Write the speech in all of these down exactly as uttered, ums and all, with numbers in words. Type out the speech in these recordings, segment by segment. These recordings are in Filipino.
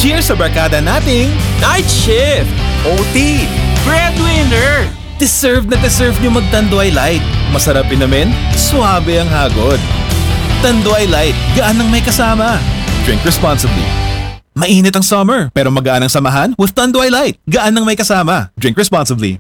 Cheers sa barkada nating Night Shift! O T! Breadwinner! Deserve na deserve nyo mag-Tanduay Light. Masarap inamin, suabe ang hagod. Tanduay Light, gaan ng may kasama. Drink responsibly. Mainit ang summer, pero magaan ang samahan with Tanduay Light. Gaan ng may kasama. Drink responsibly.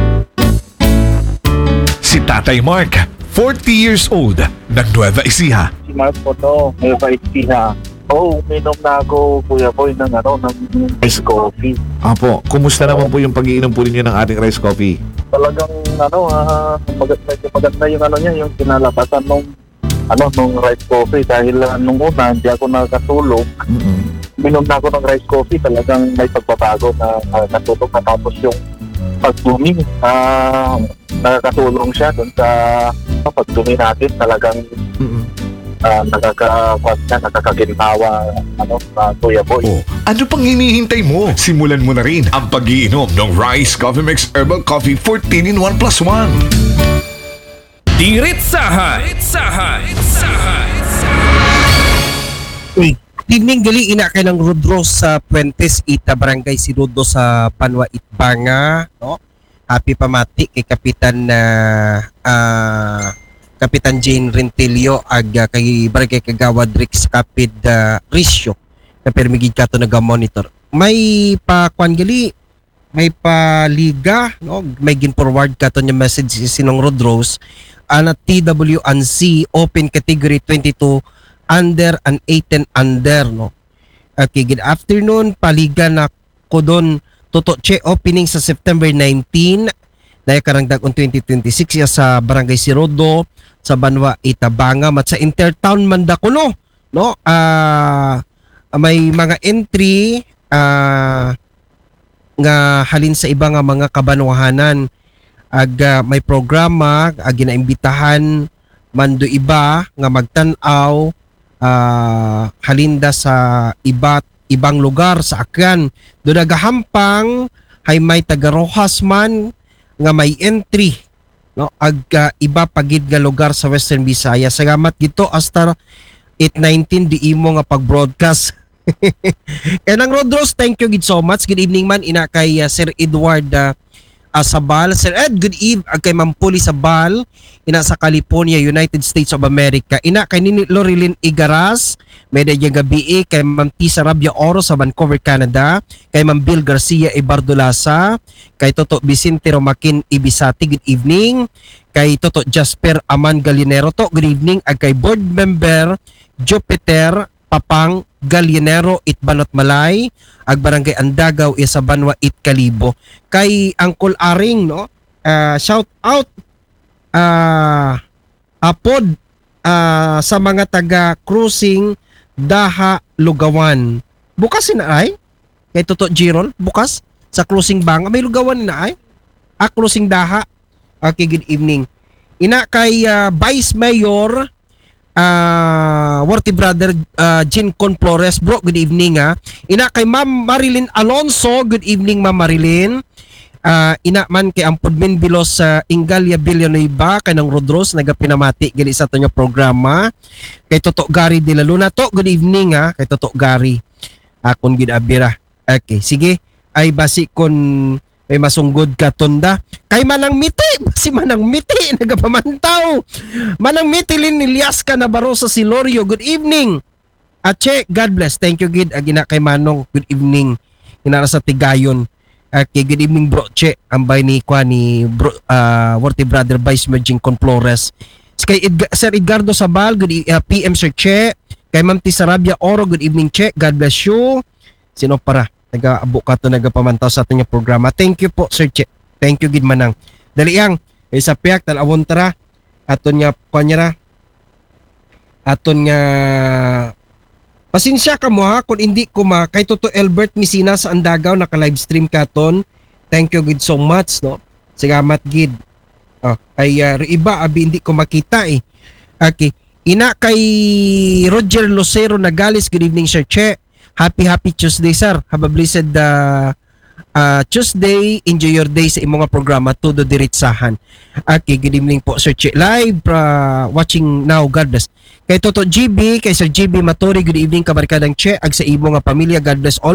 Si Tatay Mark, forty years old, ng Nueva Ecija. Si Mark po to, may pa-ispi na. Oo, oh, minom na ako, Kuya Boy, ng ano, ng ice coffee. Apo, kumusta naman po yung pag-iinom po ninyo ng ating rice coffee? Talagang, ano, ah, maganda, maganda yung ano niya, yung kinalabasan nung, ano, nung rice coffee. Dahil uh, nung una, hindi ako nakatulog. Mm-hmm. Minom na ako ng rice coffee, talagang may pagbabago na uh, natulog na tapos yung pagdumi. Ah, nakakatulong siya dun sa pagdumi natin, talagang Mm-hmm. uh, nakaka-kwat na, nakakaginhawa, ano, uh, Kuya Boy. Oh, ano pang hinihintay mo? Simulan mo na rin ang pag-iinom ng Rice Coffee Mix Herbal Coffee fourteen in one plus one. Diritsahan! Diritsahan! Diritsahan! Uy, good evening, gali ina kay ng Rodros sa Puentes, Ita, Barangay si Rodo sa Panwa, Itbanga, no? Happy pamati kay Kapitan na uh, uh, Kapitan Jane Rentelio ag uh, kay Barangay Kagawad Rix Kapid uh, Risyo na permigid kato naga-monitor. May pa kwan gali, may pa liga, no? May gin-forward kato nya message si Sinong Rodros ana T W and C open category twenty-two under and eighteen under, no. Okay, good afternoon, paliga na ko doon toto che opening sa September nineteenth na karangdag on twenty twenty-six ya sa Barangay Sirodo sa Banwa, Itabanga mat sa Intertown Mandakulo, no. Ah uh, may mga entry uh, nga halin sa iba nga mga kabanwahanan ag uh, may programa ag ginaimbitahan mando iba nga magtan-aw uh, halinda sa iba't ibang lugar sa Akyan. Do nagahampang hay may taga Rojas man nga may entry, no, ag uh, iba pagid nga lugar sa Western Visayas. Salamat gito hasta eight nineteen di imo nga pag-broadcast. Kaya nang Rodros, thank you gid so much. Good evening man ina kay uh, Sir Edward uh, uh, Sabal. Sir Ed, good eve ag kay Ma'am Puli Sabal ina sa California, United States of America. Ina kay ni Lorilyn Igaras, medya gabi kay Ma'am T. Sarabia Oro sa Vancouver, Canada, kay Ma'am Bill Garcia Ibardulasa, kay Toto Vicente Romakin Ibisati, good evening, kay Toto Jasper Aman Galinero to, good evening, ag kay board member Jupiter Papang Galinero Itbanot Malay, ag Barangay Andagaw isa Banwa It Kalibo, kay Uncle Aring, no, uh, shout out uh, apod uh, sa mga taga cruising Daha Lugawan. Bukas na ay kay Toto Girol, bukas sa cruising Banga may lugawan na ay. Ah, cruising Daha. Okay, good evening. Ina kay uh, Vice Mayor uh, Worthy Brother uh, Jean Con Flores, bro, good evening ha. Ina kay Ma'am Marilyn Alonso, good evening Ma'am Marilyn. Uh, ina man kay Ampudmin Bilos sa uh, Ingalia Villanueva kanang Rodros nagapinamati gali sa ato programa. Kay Toto Gary de la Luna to, good evening ha kay Toto Gary. Akon gid abira. Okay, sige. Ay basi kon may masunggod ka tunda. Kay Manang Miti, si Manang Miti nagapamantaw. Manang Miti Lin Ilyas ka na baro sa Silorio, good evening. Ache, God bless. Thank you gid agina kay Manong, good evening. Inara sa Tigayon. Okay, good evening bro Che, ambay ni kwa ni bro, uh, Worthy Brother Vice Merging Con Flores. Kay Edgar, Sir Edgardo Sabal, good e- uh, P M Sir Che. Kay Ma'am T. Sarabia Oro, good evening Che, God bless you. Sino para? Nag-aabo ka to, nagapamantaw sa ating programa. Thank you po Sir Che. Thank you gid manang. Dali ang isa piyak talawon tara aton nga kanyara. Aton nga pasensya ka mo ha kung hindi ko ma kay Toto Albert Misina sa Andagaw naka-live stream katon. Thank you gid so much, no. Salamat gid. Oh, ay uh, iba abi hindi ko makita eh. Okay. Ina kay Roger Lucero Nagales, good evening Sir Che. Happy happy Tuesday sir. Have a blessed uh, uh, Tuesday. Enjoy your day sa imong nga programa Todo Diretsahan. Okay, good evening po Sir Che. Live uh, watching now, God bless. Kay Toto G B, kay Sir G B Matori, good evening kabarkadang Che, ag sa imo nga pamilya, God bless all.